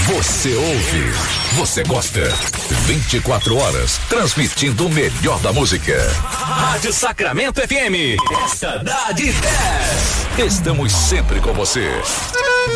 Você ouve, você gosta. 24 horas, transmitindo o melhor da música. Rádio Sacramento FM, essa dá de 10. Estamos sempre com você.